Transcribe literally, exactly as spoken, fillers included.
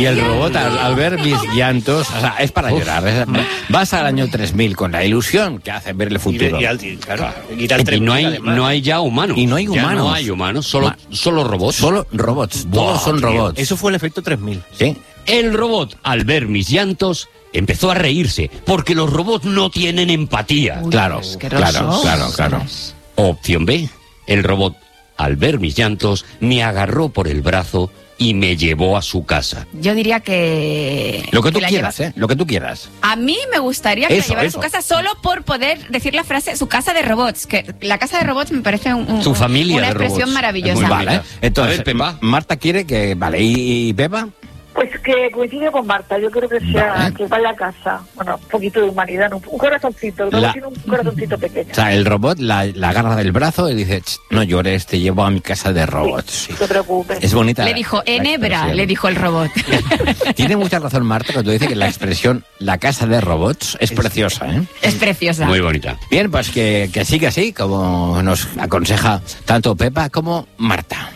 Y el robot, al, al ver mis llantos, o sea, es para Uf. llorar. Es, vas al año tres mil con la ilusión que hace ver el futuro. Y, y, al, claro, y, y no, hay, no hay ya humanos. Y no hay humanos. Ya no hay humanos, solo, Ma solo robots. Solo robots, Buah, todos son tío. robots. Eso fue el efecto tres mil. Sí. El robot, al ver mis llantos, empezó a reírse, porque los robots no tienen empatía. Uy, claro, claro, claro, claro. Opción B, el robot, al ver mis llantos, me agarró por el brazo y me llevó a su casa. Yo diría que... Lo que tú que quieras, lleva... ¿eh? Lo que tú quieras. A mí me gustaría que eso, la llevara eso. a su casa solo por poder decir la frase su casa de robots. Que la casa de robots me parece un, un, su familia una de expresión robots. maravillosa. Vale, ¿eh? Entonces, a ver, Pepa. Marta quiere que... Vale, ¿y, y Pepa? Pues que coincide con Marta, yo creo que sea Vale. que vaya a casa, bueno, un poquito de humanidad, un, un corazoncito, el robot La- tiene un corazoncito pequeño. O sea, el robot la, la agarra del brazo y dice, no llores, te llevo a mi casa de robots. No te preocupes. Es bonita. Le la- dijo, la enebra, expresión. le dijo el robot. Tiene mucha razón Marta cuando dice que la expresión la casa de robots es preciosa, ¿eh? Es preciosa. Muy bonita. Bien, pues que, que siga así, como nos aconseja tanto Pepa como Marta.